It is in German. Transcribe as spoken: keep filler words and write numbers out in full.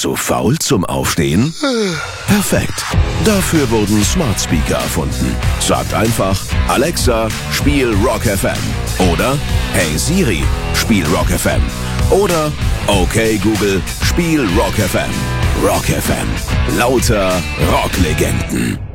Zu faul zum Aufstehen? Perfekt. Dafür wurden Smart Speaker erfunden. Sagt einfach, Alexa, spiel Rock F M. Oder, hey Siri, spiel Rock F M. Oder, okay Google, spiel Rock F M. Rock F M. Lauter Rocklegenden.